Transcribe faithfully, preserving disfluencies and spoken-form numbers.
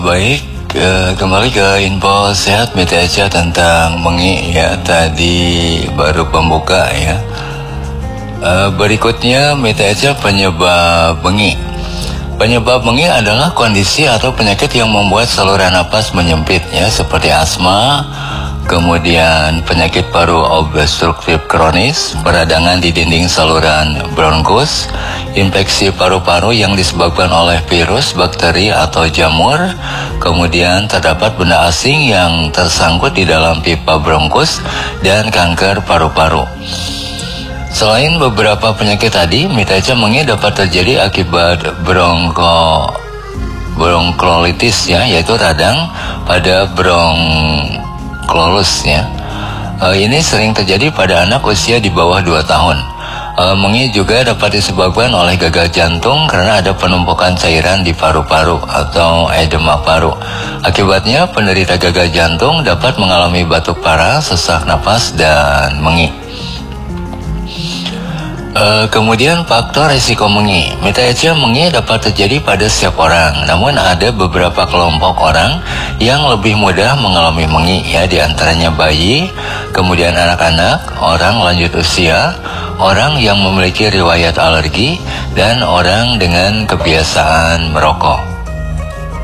Baik, eh, kembali ke info sehat Mita Echa tentang mengi ya. Tadi baru pembuka ya. Eh, berikutnya Mita Echa penyebab mengi. Penyebab mengi adalah kondisi atau penyakit yang membuat saluran napas menyempit ya, seperti asma, kemudian penyakit paru obstruktif kronis, peradangan di dinding saluran bronkus, infeksi paru-paru yang disebabkan oleh virus, bakteri, atau jamur, kemudian terdapat benda asing yang tersangkut di dalam pipa bronkus, dan kanker paru-paru. Selain beberapa penyakit tadi, Mita Echa mengi dapat terjadi akibat bronko bronkiolitis ya, yaitu radang pada bronklolus ya. E, ini sering terjadi pada anak usia di bawah dua tahun. E, mengi juga dapat disebabkan oleh gagal jantung karena ada penumpukan cairan di paru-paru atau edema paru. Akibatnya penderita gagal jantung dapat mengalami batuk parah, sesak napas, dan mengi. Uh, kemudian faktor risiko mengi. Mita Echa mengi dapat terjadi pada setiap orang, namun ada beberapa kelompok orang yang lebih mudah mengalami mengi ya, diantaranya bayi, kemudian anak-anak, orang lanjut usia, orang yang memiliki riwayat alergi, dan orang dengan kebiasaan merokok.